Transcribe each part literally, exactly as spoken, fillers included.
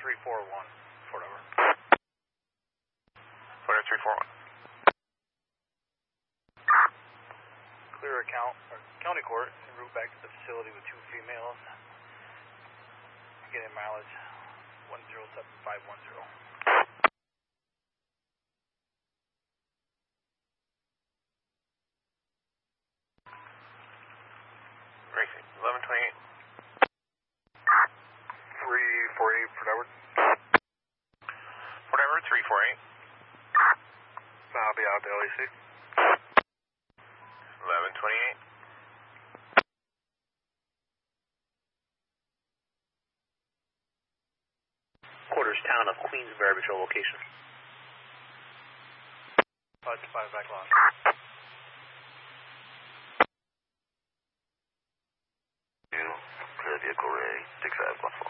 three four one, Fort Edward. Fort Edward three four one. Clear account, or county court, en route back to the facility with two females. Getting mileage one zero seven five one zero. Racing, eleven twenty-eight. three four eight, Fort Edward. Fort Edward three four eight. I'll be out to L A C. eleven twenty-eight. Quarters town of Queensbury, visual location. five to five, back line. You, clear vehicle ready, six five Buffalo.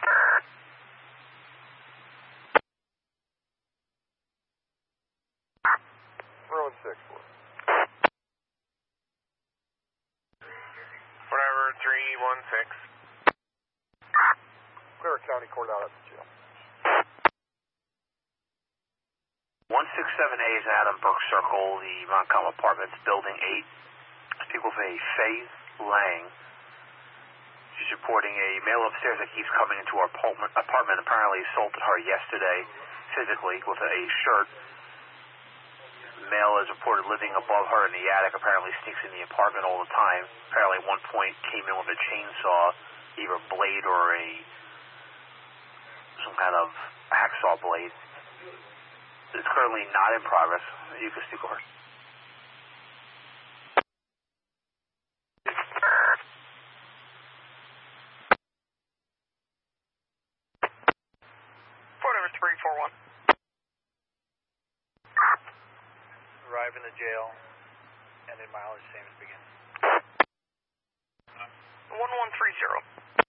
Road six four. Fort Edward three one six. Clear county court out at the jail. one six seven A is Adam Burke Circle, the Montcalm Apartments, Building eight. Speak with a Faith Lang. She's reporting a male upstairs that keeps coming into her apartment, apartment apparently assaulted her yesterday physically with a shirt. The male is reported living above her in the attic, apparently sneaks in the apartment all the time. Apparently at one point came in with a chainsaw, either a blade or a some kind of hacksaw blade. It's currently not in progress. You can speak over. Fort Edward three four one. Arrive in the jail, and in mileage, same as beginning. one one three zero.